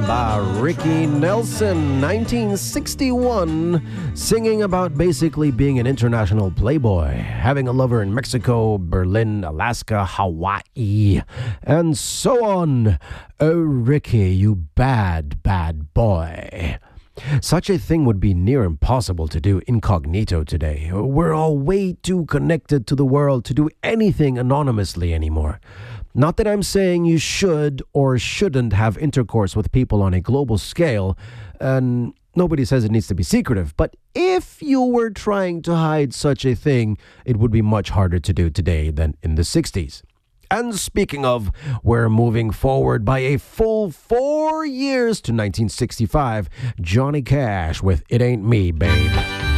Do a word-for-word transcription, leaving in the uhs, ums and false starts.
by Ricky Nelson, nineteen sixty-one, singing about basically being an international playboy, having a lover in Mexico, Berlin, Alaska, Hawaii, and so on. Oh, Ricky, you bad, bad boy. Such a thing would be near impossible to do incognito today. We're all way too connected to the world to do anything anonymously anymore. Not that I'm saying you should or shouldn't have intercourse with people on a global scale, and nobody says it needs to be secretive, but if you were trying to hide such a thing, it would be much harder to do today than in the sixties. And speaking of, we're moving forward by a full four years to nineteen sixty-five. Johnny Cash with It Ain't Me, Babe.